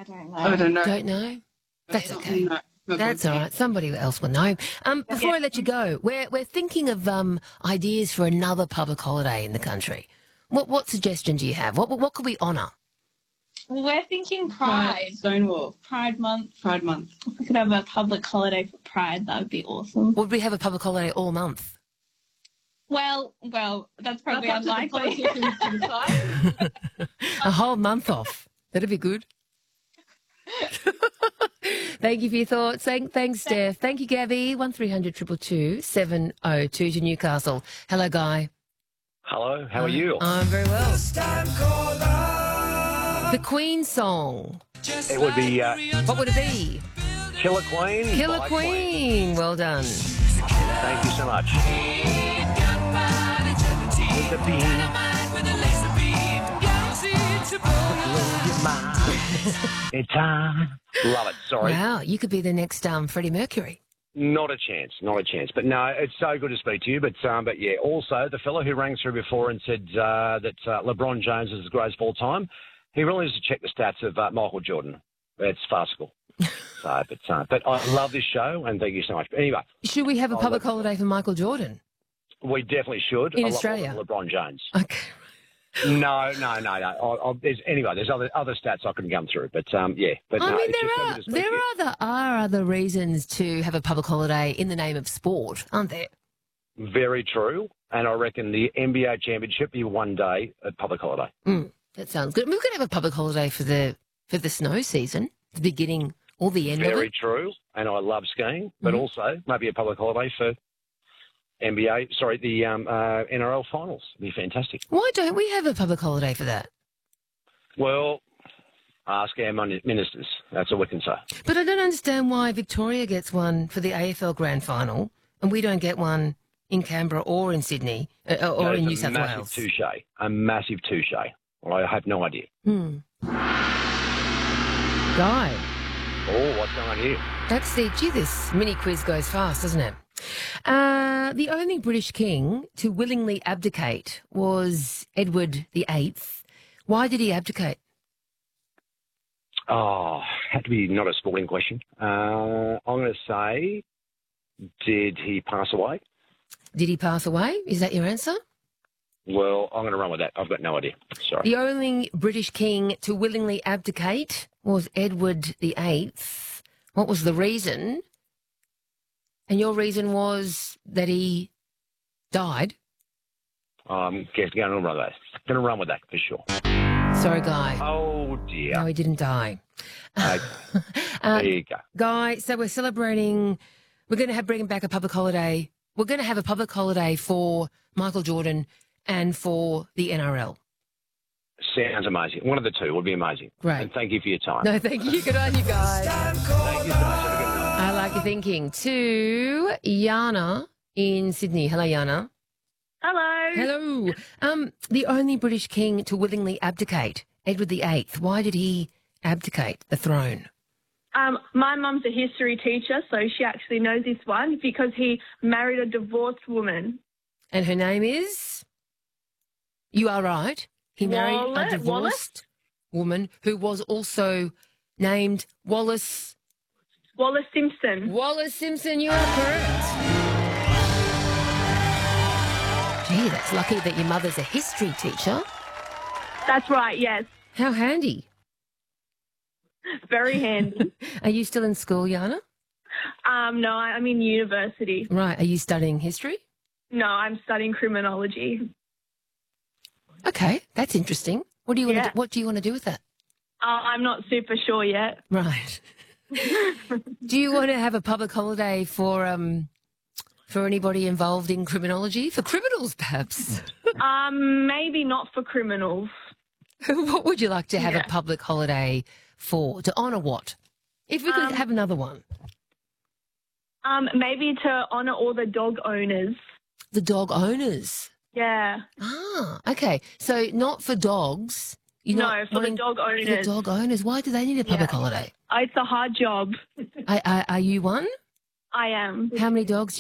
I don't know. I don't know. Don't know? That's okay. No, That's all right. Somebody else will know. Before I let you go, we're thinking of ideas for another public holiday in the country. What suggestion do you have? What could we honour? We're thinking Pride. Stonewall. Pride Month. Pride Month. If we could have a public holiday for Pride, that would be awesome. Would we have a public holiday all month? Well, that's probably unlikely. A whole month off. That'd be good. Thank you for your thoughts. Thanks, Steph. Thank you, Gabby. 1300 222 702 to Newcastle. Hello, Guy. Hello, how are you? I'm very well. The Queen song. It would be What would it be? Killer Queen. Killer by Queen. Well done. Thank you so much. With the beam. It's time. Love it, sorry. Wow, you could be the next Freddie Mercury. Not a chance, not a chance. But no, it's so good to speak to you. But yeah, also the fellow who rang through before and said that LeBron James is the greatest of all time, he really needs to check the stats of Michael Jordan. It's farcical. But I love this show and thank you so much. But anyway. Should we have a public holiday for Michael Jordan? We definitely should. In a lot Australia? more than LeBron James. Okay. No. There's other stats I can come through, but yeah. But I no, mean, it's just lovely to speak to you. are other reasons to have a public holiday in the name of sport, aren't there? Very true, and I reckon the NBA championship be one day a public holiday. That sounds good. We could have a public holiday for the snow season, the beginning or the end of Very it. true, and I love skiing, but also maybe a public holiday for the NRL finals. It'd be fantastic. Why don't we have a public holiday for that? Well, ask our ministers. That's all we can say. But I don't understand why Victoria gets one for the AFL Grand Final and we don't get one in Canberra or in Sydney or in New South Wales. A massive touche. Well, I have no idea. Guy. Oh, what's going on here? This mini quiz goes fast, doesn't it? The only British king to willingly abdicate was Edward VIII. Why did he abdicate? Oh, had to be not a sporting question. I'm going to say, did he pass away? Did he pass away? Is that your answer? Well, I'm going to run with that. I've got no idea. Sorry. The only British king to willingly abdicate was Edward VIII. What was the reason? And your reason was that he died? I'm going to run with that. Going to run with that for sure. Sorry, Guy. Oh, dear. No, he didn't die. There you go. Guy, so we're celebrating. We're going to bring back a public holiday. We're going to have a public holiday for Michael Jordan and for the NRL. Sounds amazing. One of the two would be amazing. Great. And thank you for your time. No, thank you. Good on you, guys. Thank you so much. Have a good night. I like your thinking. To Yana in Sydney. Hello, Yana. Hello. Hello. The only British king to willingly abdicate, Edward VIII. Why did he abdicate the throne? My mum's a history teacher, so she actually knows this one because he married a divorced woman. And her name is? You are right. He married a divorced woman who was also named Wallace Simpson. Wallace Simpson, you are correct. Gee, that's lucky that your mother's a history teacher. That's right, yes. How handy. Very handy. Are you still in school, Yana? No, I'm in university. Right. Are you studying history? No, I'm studying criminology. Okay, that's interesting. What do you want to do, what do you want to do with that? I'm not super sure yet. Right. Do you want to have a public holiday for anybody involved in criminology? For criminals, perhaps? Maybe not for criminals. What would you like to have a public holiday for? To honour what? If we could have another one. Maybe to honour all the dog owners. The dog owners? Yeah. Ah, okay. So not for dogs. No, for the dog owners. For the dog owners. Why do they need a public holiday? It's a hard job. Are you one? I am. How many dogs